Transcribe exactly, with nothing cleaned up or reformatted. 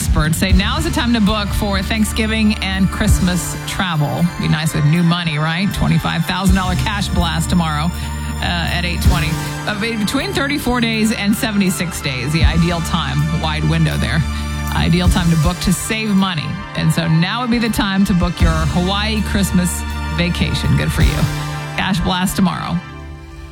experts say now is the time to book for Thanksgiving and Christmas travel. Be nice with new money, right? twenty-five thousand dollars cash blast tomorrow uh, at eight twenty. Uh, between thirty-four days and seventy-six days, the ideal time, wide window there. Ideal time to book to save money. And so now would be the time to book your Hawaii Christmas vacation. Good for you. Cash blast tomorrow.